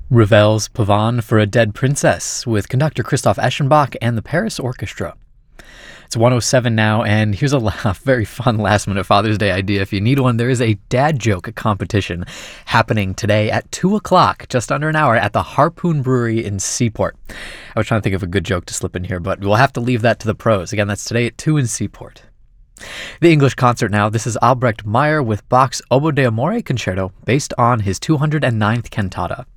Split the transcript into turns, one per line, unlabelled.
Ravel's Pavane for a Dead Princess with conductor Christoph Eschenbach and the Paris Orchestra. It's 107 now, and here's a very fun last-minute Father's Day idea. If you need one, there is a dad joke competition happening today at 2 o'clock, just under an hour, at the Harpoon Brewery in Seaport. I was trying to think of a good joke to slip in here, but we'll have to leave that to the pros. Again, that's today at 2 in Seaport. The English concert now. This is Albrecht Meyer with Bach's Oboe d'Amore Concerto, based on his 209th cantata.